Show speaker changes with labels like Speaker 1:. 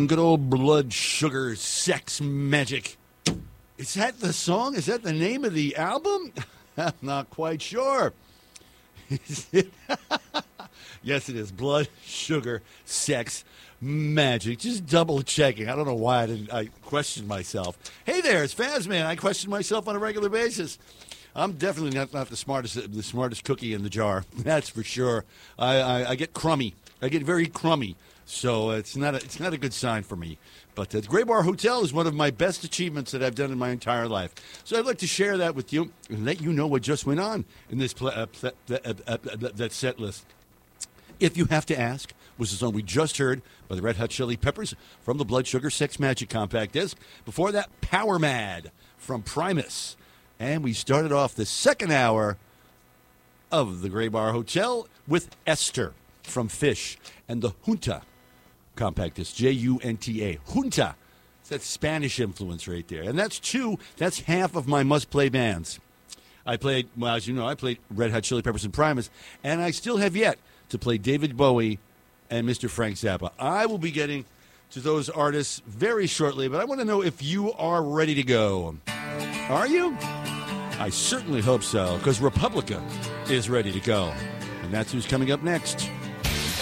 Speaker 1: good old Blood Sugar Sex Magic. Is that the song? Is that the name of the album? I'm not quite sure. Is it? Yes, it is. Blood Sugar Sex Magic. Just double checking. I don't know why I questioned myself. Hey there, it's Fazman. I question myself on a regular basis. I'm definitely not the smartest cookie in the jar. That's for sure. I get crummy. I get very crummy. So it's not a good sign for me. But the Gray Bar Hotel is one of my best achievements that I've done in my entire life. So I'd like to share that with you and let you know what just went on in this that set list. If You Have to Ask was the song we just heard by the Red Hot Chili Peppers from the Blood Sugar Sex Magic compact disc. Before that, Power Mad from Primus. And we started off the second hour of the Gray Bar Hotel with Esther from Fish and the Junta compact disc, Junta. Junta. It's that Spanish influence right there. And that's half of my must-play bands. I played, well, as you know, I played Red Hot Chili Peppers and Primus, and I still have yet to play David Bowie and Mr. Frank Zappa. I will be getting to those artists very shortly, but I want to know if you are ready to go. Are you? I certainly hope so, because Republica is ready to go. And that's who's coming up next.